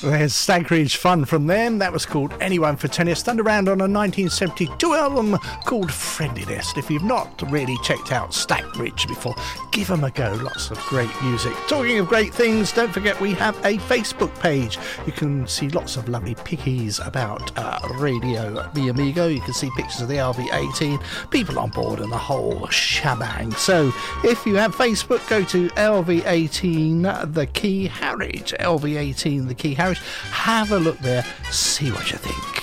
There's Stagridge fun from them. That was called Anyone for Tennis, done around on a 1972 album called Friendliness. If you've not really checked out Stagridge before, give them a go. Lots of great music. Talking of great things, don't forget we have a Facebook page. You can see lots of lovely pickies about Radio Mi Amigo. You can see pictures of the LV18, people on board and the whole shebang. So if you have Facebook, go to LV18 The Key Harwich. LV18 The Key Harwich. Have a look there, see what you think.